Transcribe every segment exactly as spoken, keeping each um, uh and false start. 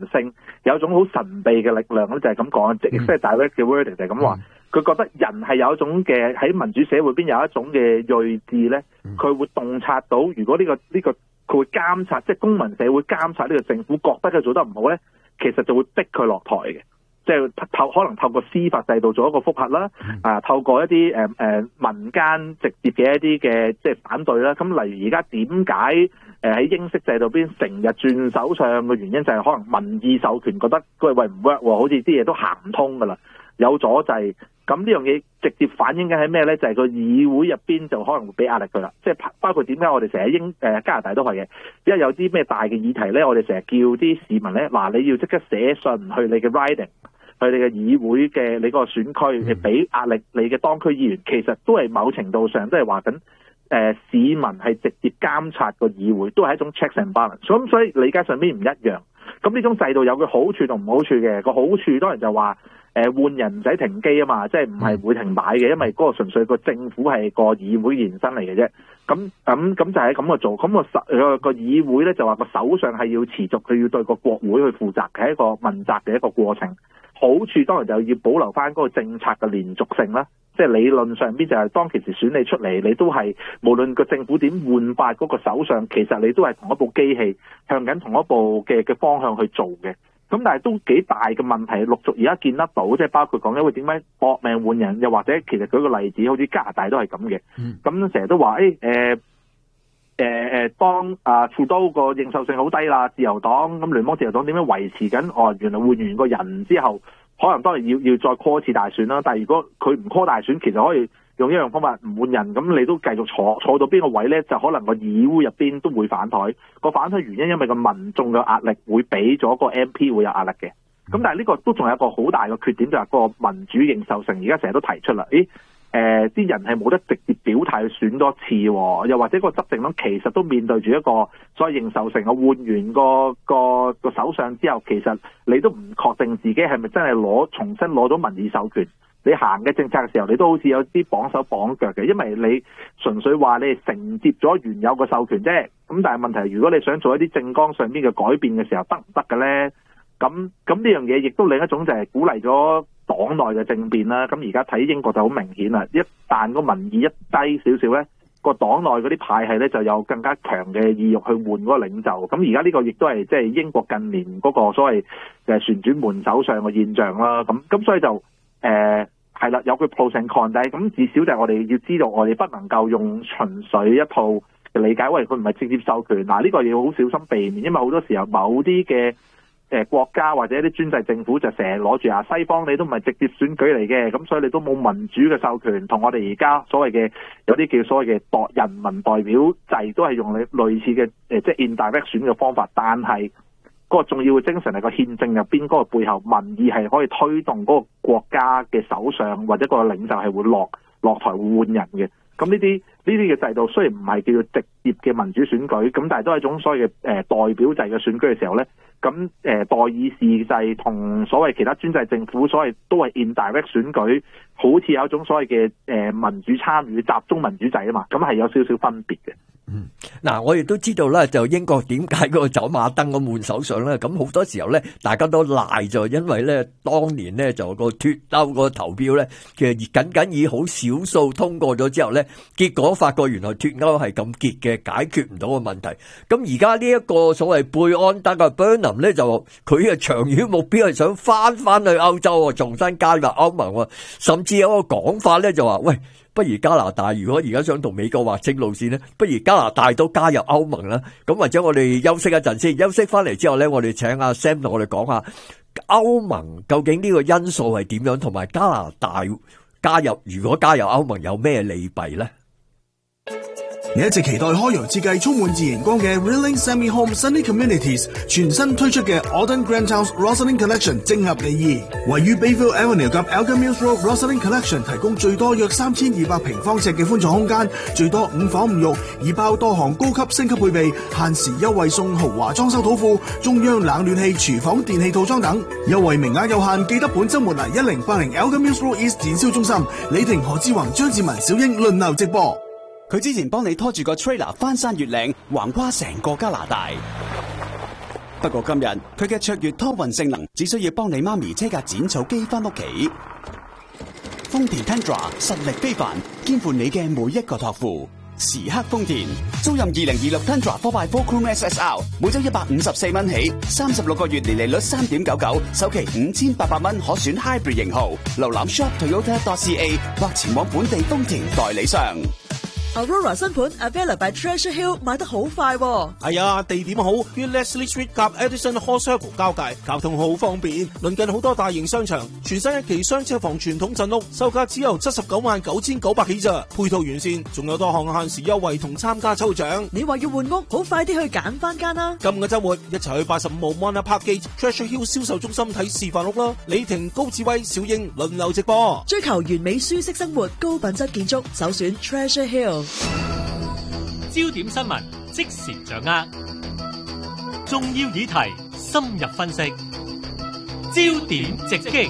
性，有一種好神秘嘅力量咧，就係咁講，即係 direct 嘅 wording 就係咁話。佢覺得人係有一種嘅喺民主社會邊有一種嘅睿智咧，佢會洞察到，如果呢、這個呢、這個佢會監察，即係公民社會監察呢個政府，覺得佢做得唔好咧，其實就會逼佢落台嘅。即係透可能透過司法制度做一個覆核啦，啊透過一啲誒誒民間直接嘅一啲嘅即係反對啦。咁例如而家點解誒喺英式制度邊成日轉首相嘅原因就係可能民意授權覺得佢喂唔 work 喎，好似啲嘢都行唔通㗎啦，有阻滯。咁呢樣嘢直接反映緊係咩咧？就係、是、個議會入邊就可能會俾壓力佢啦。即係包括點解我哋成日英誒、呃、加拿大都係嘅，因為有啲咩大嘅議題咧，我哋成日叫啲市民咧，嗱、啊、你要即刻寫信去你嘅 riding。佢哋嘅議會嘅你個選區，係俾壓力你嘅當區議員，其實都係某程度上都係話緊，誒、呃、市民係直接監察個議會，都係一種 checks and balance。咁所以理解上邊唔一樣。咁呢種制度有個好處同唔好處嘅。個好處當然就話，誒、呃、換人唔使停機啊嘛，即係唔係會停擺嘅，因為嗰個純粹個政府係個議會延伸嚟嘅啫。咁咁咁就係咁個做。咁、個首個個議會咧就話個首相係要持續，佢要對個國會去負責，係一個問責嘅一個過程。好處當然就要保留翻嗰個政策嘅連續性啦，即係理論上邊就係當其時選你出嚟，你都係無論個政府點換發嗰個首相，其實你都係同一部機器向緊同一部嘅嘅方向去做嘅。咁但係都幾大嘅問題，陸續而家見得到，即係包括講緊會點解搏命換人，又或者其實舉個例子，好似加拿大都係咁嘅。咁成日都話誒誒誒誒，當啊副都個認受性好低啦，自由黨咁聯邦自由黨點樣維持緊？哦，原來換完個人之後，可能當然要要再 call 一次大選啦。但係如果佢唔 call 大選，其實可以用一樣方法唔換人，咁你都繼續坐坐到邊個位咧？就可能個議會入邊都會反台。個反台原因因為個民眾嘅壓力會俾咗個 M P 會有壓力嘅。咁但係呢個都仲有一個好大嘅缺點，就係個民主認受性。而家成日都提出啦，誒。誒、呃、啲人係冇得直接表態去選多次，哦，又或者個執政黨其實都面對住一個所謂認受性。我換完個個個首相之後，其實你都唔確定自己係咪真係攞重新攞到民意授權。你行嘅政策嘅時候，你都好似有啲綁手綁腳嘅，因為你純粹話你係承接咗原有個授權啫。咁但係問題係，如果你想做一啲政綱上邊嘅改變嘅時候，得唔得嘅咧？咁咁呢樣嘢亦都另一種就係鼓勵咗黨內嘅政變啦。咁而家睇英國就好明顯啦，一旦個民意一低少少咧，個黨內嗰啲派系咧就有更加強嘅意欲去換嗰個領袖。咁而家呢個亦都係即係英國近年嗰個所謂嘅旋轉門首相嘅現象啦。咁咁所以就誒係啦，有佢 pros and cons，但係咁至少就係我哋要知道，我哋不能夠用純粹一套嘅理解，喂佢唔係直接授權。嗱呢個要好小心避免，因為好多時候某啲嘅誒國家或者一啲專制政府就成日攞住啊西方你都唔係直接選舉嚟嘅，咁所以你都冇民主嘅授權，同我哋而家所謂嘅有啲叫所謂嘅代人民代表制都係用類類似嘅誒即係 indirect 選嘅方法，但係嗰個重要嘅精神係個憲政入邊嗰個背後民意係可以推動嗰個國家嘅首相或者個領袖係會落落台換人嘅。咁呢啲呢啲嘅制度雖然唔係叫做直接嘅民主選舉，咁但係都係一種所謂嘅誒、呃、代表制嘅選舉嘅時候咧，咁誒、呃、代議士制同所謂其他專制政府所謂都係 indirect 選舉，好似有一種所謂嘅誒、呃、民主參與集中民主制啊嘛，咁係有少少分別嘅。 嗯，嗱，我亦都知道啦，就英國點解嗰個走馬燈咁換首相咧？咁好多時候咧，大家都賴就因為咧，當年咧就個脫歐個投票咧，其實僅僅以好少數通過咗之後咧，結果發覺原來脫歐係咁結嘅，解決唔到個問題。咁而家呢一個所謂貝安德嘅 Burnham 咧，就佢嘅長遠目標係想翻翻去歐洲，重新加入歐盟，甚至有個講法咧就話喂。不如加拿大如果而家想同美國劃清路線咧，不如加拿大都加入歐盟啦。咁或者我哋休息一陣先，休息翻嚟之後咧，我哋請阿 Sam 同我哋講下歐盟究竟呢個因素係點樣，同埋加拿大加入如果加入歐盟有咩利弊咧？ 你一直期待開揚設計充滿自然光嘅 Rilling Semi Home Sunny Communities 全新推出嘅 Auden Grand House Rosalind Collection 正合你意。位於 Bayville Avenue 及 Elgin Mills Road Rosalind Collection 提供最多約三千二百平方尺嘅寬敞空間，最多五房五浴，已包多項高級升級配備，限時優惠送豪華裝修土庫、中央冷暖氣、廚房電器套裝等。優惠名額有限，記得本週末嚟一零八零 Elgin Mills Road East 展銷中心，李婷、何志宏、張志文、小英輪流直播。 佢之前幫你拖住個 trailer 翻山越嶺，橫跨成個加拿大。 不過今日佢嘅卓越拖運性能，只需要幫你媽咪車架剪草機返屋企。豐田 Tundra 實力非凡，肩負你嘅每一個託付。時刻豐田，租任二零二六 Tundra four by four Chrome S S R， 每周一百五十四蚊起，三十六個月年利率三點九九，首期五千八百蚊可選 Hybrid 型號。瀏覽 shop toyota dot c a 或前往本地豐田代理商。 Aurora 新盤 Avella by Treasure Hill 賣得好快喎。 係啊，地點好，於 Leslie Street 夾 Edison Hall Circle 交界，交通好方便，鄰近好多大型商場。全新一期雙車房傳統鎮屋，售價只有七十九萬九千九百起咋，配套完善，仲有多項限時優惠同參加抽獎。 你話要換屋，好快啲去揀翻間啦！ 今個週末一齊去八十五號 Mona Parkgate Treasure Hill 銷售中心睇示範屋啦！李婷、高志威、小英輪流直播。 追求完美舒適生活，高品質建築，首選 Treasure Hill。 焦點新聞即時掌握，重要議題深入分析，焦點直擊。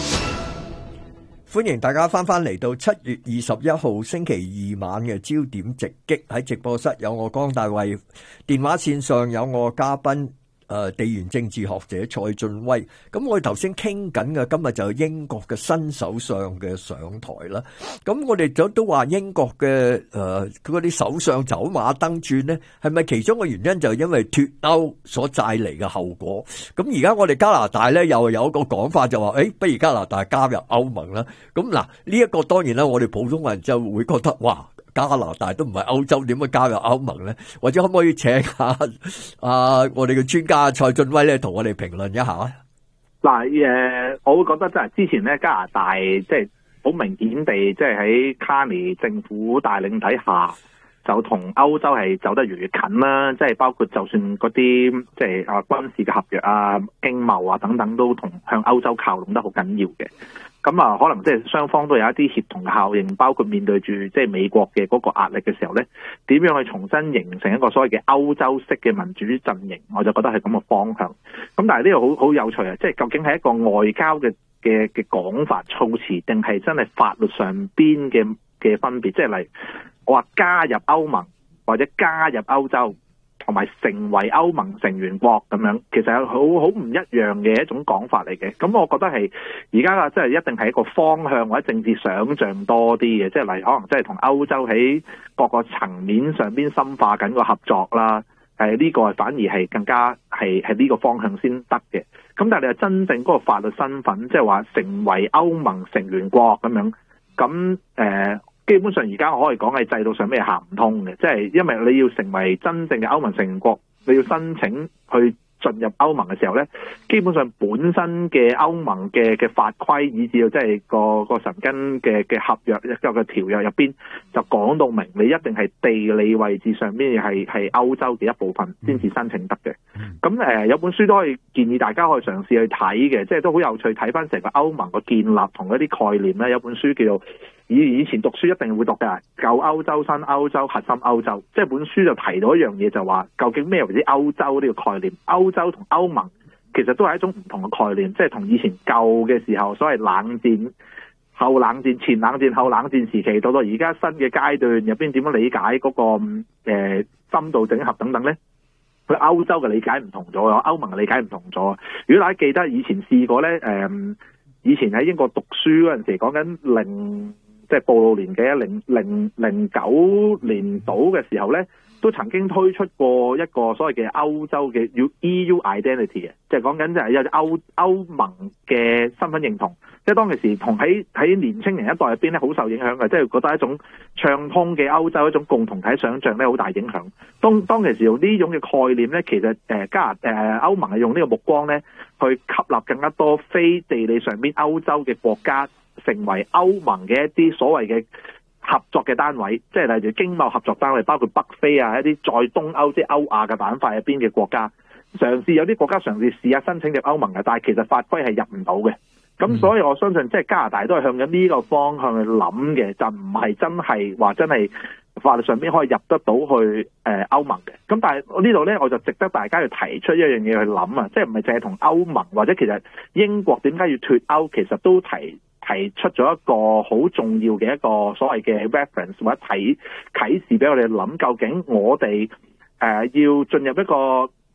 歡迎大家翻翻嚟到七月二十一號星期二晚嘅焦點直擊。喺直播室有我江大衛，電話線上有我嘉賓誒地緣政治學者蔡俊威。咁我哋頭先傾緊嘅，今日就係英國嘅新首相嘅上台啦。咁我哋就都話英國嘅誒嗰啲首相走馬燈轉呢，係咪其中嘅原因就係因為脫歐所帶嚟嘅後果？咁而家我哋加拿大咧又有一個講法就話，誒，不如加拿大加入歐盟啦。咁嗱，呢一個當然啦，我哋普通人就會覺得，哇！加拿大都唔係歐洲，點會加入歐盟咧？或者可唔可以請下啊我哋嘅專家蔡俊威咧，同我哋評論一下啊？ 嗱，誒，我會覺得真係之前咧，加拿大即係好明顯地，即係喺卡尼政府帶領底下，就同歐洲係走得越嚟越近啦。即係包括就算嗰啲即係啊軍事嘅合約啊、經貿啊等等，都同向歐洲靠攏得好緊要嘅。咁啊，可能即係雙方都有一啲協同嘅效應，包括面對住即係美國嘅嗰個壓力嘅時候咧，點樣去重新形成一個所謂嘅歐洲式嘅民主陣營，我就覺得係咁嘅方向。咁但係呢個好好有趣啊！即係究竟係一個外交嘅嘅嘅講法措辭，定係真係法律上邊嘅嘅分別？即係例如我話加入歐盟或者加入歐洲，同埋成為歐盟成員國咁樣，其實係好好唔一樣嘅一種講法嚟嘅。咁我覺得係而家啊，即係一定係一個方向或者政治想像多啲嘅，即係例如可能即係同歐洲喺各個層面上邊深化緊個合作啦。誒呢個反而係更加係係呢個方向先得嘅。咁但係你話真正嗰個法律身份，即係話成為歐盟成員國咁樣，咁誒。呃基本上而家我可以講係制度上咩行唔通嘅，即係因為你要成為真正嘅歐盟成員國，你要申請去進入歐盟嘅時候咧，基本上本身嘅歐盟嘅嘅法規，以至到即係個個神根嘅嘅合約一個嘅條約入邊，就講到明你一定係地理位置上邊係係歐洲嘅一部分先至申請得嘅。咁誒、呃、有本書都可以建議大家可以嘗試去睇嘅，即係都好有趣，睇翻成個歐盟嘅建立同一啲概念咧。有本書叫做以以前讀書一定會讀嘅舊歐洲、新歐洲、核心歐洲，即係本書就提到一樣嘢，就話究竟咩為之歐洲呢個概念？歐洲同歐盟其實都係一種唔同嘅概念，即係同以前舊嘅時候所謂冷戰、後冷戰、前冷戰、後冷戰時期，到到而家新嘅階段入邊點樣理解嗰、那個誒、呃、深度整合等等呢？佢歐洲嘅理解唔同咗，歐盟嘅理解唔同咗。如果大家記得以前試過呢，誒、呃、以前喺英國讀書嗰陣時，講緊零。即係暴露年紀零零零九年到嘅時候咧，都曾經推出過一個所謂嘅歐洲嘅 E U identity 嘅，即係講緊就係有歐歐盟嘅身份認同。即係當其時同喺喺年青人一代入邊咧，好受影響嘅，即係覺得一種暢通嘅歐洲一種共同體想像咧，好大影響。當當其時用呢種嘅概念咧，其實誒加拿誒歐盟係用呢個目光咧，去吸納更加多非地理上邊歐洲嘅國家，成為歐盟嘅一啲所謂嘅合作嘅單位，即係例如經貿合作單位，包括北非啊，一啲在東歐即係歐亞嘅板塊入邊嘅國家，嘗試有啲國家嘗試試下申請入歐盟嘅，但係其實法規係入唔到嘅。咁所以我相信即係加拿大都係向緊呢個方向去諗嘅，就唔係真係話真係法律上邊可以入得到去誒歐盟嘅。咁但係呢度咧，我就值得大家去提出一樣嘢去諗啊，即係唔係淨係同歐盟或者其實英國點解要脫歐，其實都提提出咗一個好重要嘅一個所謂嘅 reference 或者睇啟示俾我哋諗，究竟我哋誒、呃、要進入一個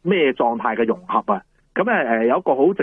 咩狀態嘅融合啊？咁誒誒有一個好值